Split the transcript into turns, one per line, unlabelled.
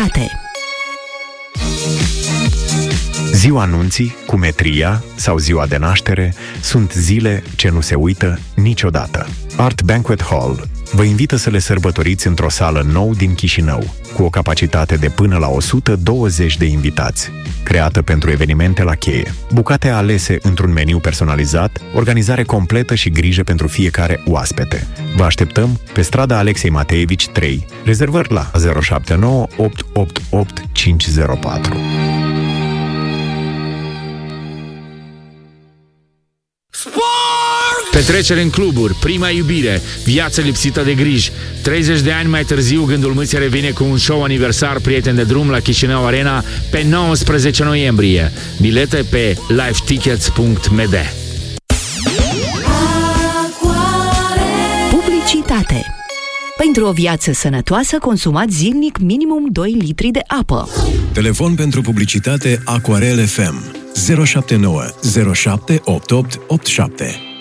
Publicitate.
Ziua nunții, cumetria sau ziua de naștere sunt zile ce nu se uită niciodată. Art Banquet Hall vă invită să le sărbătoriți într-o sală nouă din Chișinău, cu o capacitate de până la 120 de invitați. Creată pentru evenimente la cheie, bucate alese într-un meniu personalizat, organizare completă și grijă pentru fiecare oaspete. Vă așteptăm pe strada Alexei Mateevici 3, rezervări la 079 888 504.
Petrecere în cluburi, prima iubire, viață lipsită de griji. 30 de ani mai târziu, Gândul Mâții revine cu un show aniversar Prieten de drum la Chișinău Arena pe 19 noiembrie. Bilete pe livetickets.md.
Publicitate. Pentru o viață sănătoasă, consumați zilnic minimum 2 litri de apă.
Telefon pentru publicitate Aquarel FM 079 07 88 87.